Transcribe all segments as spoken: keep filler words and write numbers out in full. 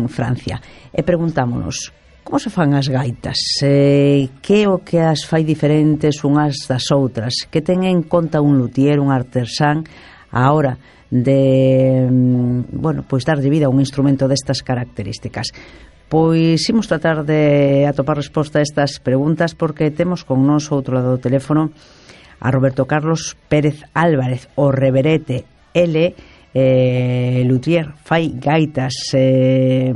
en Francia. E preguntámonos, como se fan as gaitas? Eh, que é o que as fai diferentes unhas das outras? Que ten en conta un luthier, un artesán, a hora de, bueno, pois darlle vida a un instrumento destas características? Pois imos tratar de atopar resposta a estas preguntas, porque temos con nós ao outro lado do teléfono a Roberto Carlos Pérez Álvarez, o Reverete. Ele Eh, luthier, fai gaitas, eh,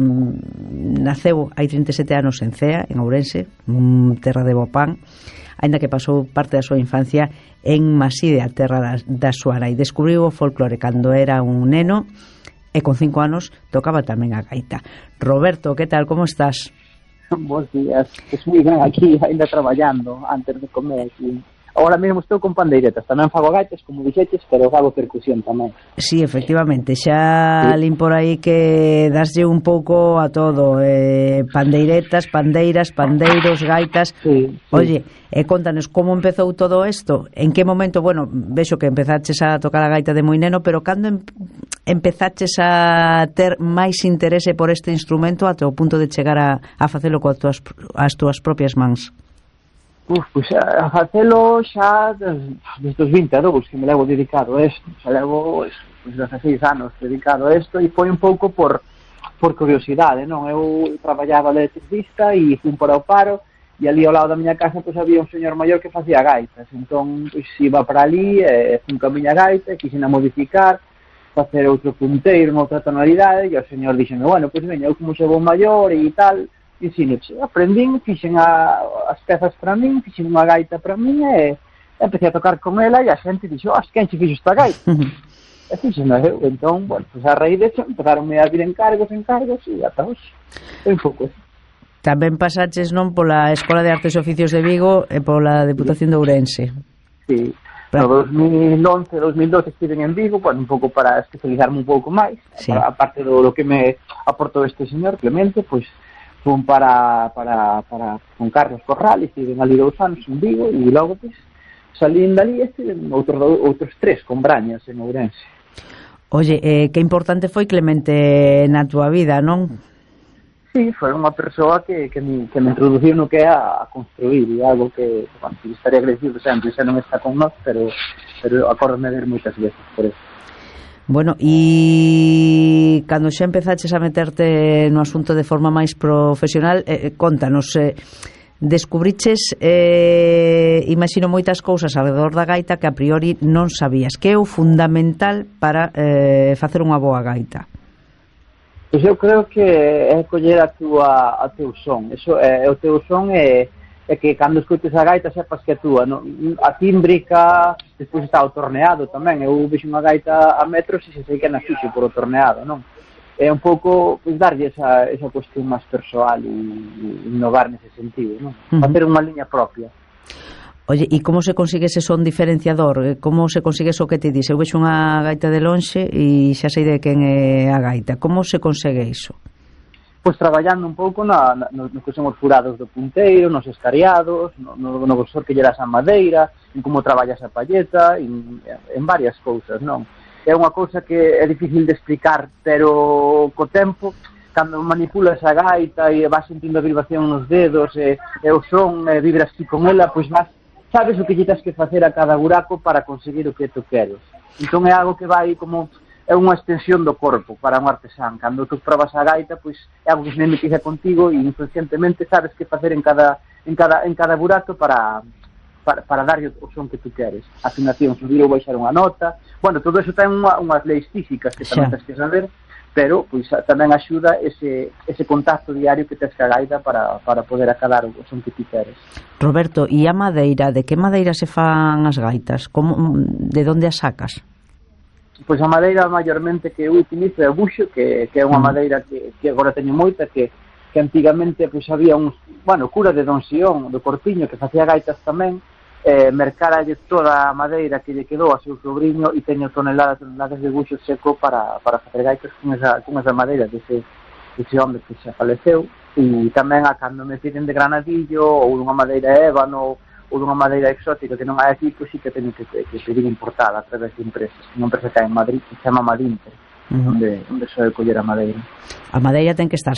naceu hai trinta e sete anos en Cea, en Ourense, un terra de bo pan, aínda que pasou parte da súa infancia en Maside, a terra da, da súa nai. Descubriu o folclore cando era un neno e con cinco anos tocaba tamén a gaita. Roberto, que tal, como estás? Bos días, pues moi ben aquí, ainda traballando antes de comer aquí. Ahora mesmo estou con pandeiretas, tamén fago gaitas, como dixeches, pero fago percusión tamén. Sí, efectivamente, xa sí. Lin por aí que daslle un pouco a todo, eh, pandeiretas, pandeiras, pandeiros, gaitas. Sí, sí. Oye, e eh, contanos como empezou todo isto, en que momento, bueno, vexo que empezaches a tocar a gaita de moi neno, pero cando em, empezaches a ter máis interese por este instrumento ata o punto de chegar a, a facelo coas tuas, as túas propias mans? Uf, pois a facelo xa desde os vinte anos que me levo dedicado a isto, xa levo pues, dezasseis anos dedicado a isto, e foi un pouco por por curiosidade, non? Eu traballaba de electricista e fui para o paro, e ali ao lado da miña casa pois había un señor maior que facía gaitas, entón pois iba para ali, e fui con a miña gaita, quixen a modificar, facer outro punteiro, outra tonalidade, e o señor dixeme, bueno, pois veña, eu como xe vou maior e tal, ensinoche, aprendín, fixen a, as pezas para min, fixen unha gaita para min e empecé a tocar con ela, e a xente dixo, ah, quen che fixo esta gaita? E fixen eu, entón, bueno, pues a raíz de eso empezaronme a vir encargos, encargos e ata hoxe, foi un pouco así. Tamén pasaches, non, pola Escola de Artes e Oficios de Vigo e pola Deputación de Ourense. Sí, no dos mil once, dos mil doce estiven en Vigo, bueno, un pouco para especializarme un pouco máis, sí. A parte do, do que me aportou este señor Clemente, pois fun para, para, para con Carlos Corral, estiven ali dous anos en Vigo, e logo pues, salín dali e estiven outros, outros tres con Brañas en Ourense. Oye, eh, que importante foi Clemente na túa vida, non? Sí, foi unha persoa que, que, me, que me introduciu no que é a, a construir, e algo que, bueno, que estaría agradecido sempre, xa non está con nós, pero, pero acórdome de ver moitas veces por eso. Bueno, e cando xa empezaches a meterte no asunto de forma máis profesional, eh, contanos, eh, descubriches, eh, imagino, moitas cousas alrededor da gaita que a priori non sabías. Que é o fundamental para eh, facer unha boa gaita? Pois eu creo que é coller a túa, a teu son. Eso é, o teu son é... é que cando escoutes a gaita sepas que é túa, no? A tímbrica, despois está o torneado tamén, eu vexo unha gaita a metros e se sei que na fixo por o torneado, non? É un pouco, pois, darlle esa, esa cuestión máis persoal e, e innovar nese sentido, non? Uh-huh. Facer unha liña propia. Oye, e como se consigue ese son diferenciador? Como se consigue eso que te dice? Eu vexo unha gaita de lonxe e xa sei de quen é a gaita. Como se consegue iso? Pois traballando un pouco na, na, nos que son os furados do punteiro, nos escariados, no, no, no grosor que lle das a madeira, en como traballas a palleta, en, en varias cousas, non? É unha cousa que é difícil de explicar, pero co tempo, cando manipulas a gaita e vas sentindo a vibración nos dedos, e, e o son, e vibras ti con ela, pois vas, sabes o que lle tens que facer a cada buraco para conseguir o que tu queres. Entón é algo que vai como... é unha extensión do corpo para un artesán. Cando tú probas a gaita, pois é algo que se mimetiza contigo e inconscientemente sabes que facer en cada en cada en cada buraco para para, para darlle o son que tú queres. Afinación, subir ou baixar unha nota. Bueno, todo eso ten unha, unhas leis físicas que tamén tens que saber, pero pois tamén axuda ese ese contacto diario que tes ca gaita para para poder acadar o son que tú queres. Roberto, e a madeira, de que madeira se fan as gaitas? Como, de onde as sacas? Pois a madeira maiormente que eu utilizo é o buxo, que, que é unha madeira que, que agora teño moita, que, que antigamente pois había uns, bueno, cura de Don Xión, do Corpiño, que facía gaitas tamén, eh, mercaralle toda a madeira que lle quedou a seu sobrinho e teño toneladas, toneladas de buxo seco para, para facer gaitas con esa, con esa madeira dese, dese hombre que xa faleceu, e tamén a cando me piden de granadillo ou dunha madeira ébano ou dunha madeira exótica que non hai aquí, pois sí que teño que, que pedir importada a través de empresas. Unha empresa que hai en Madrid que se chama Madinter, uh-huh. onde, onde soe coller a madeira. A madeira ten que estar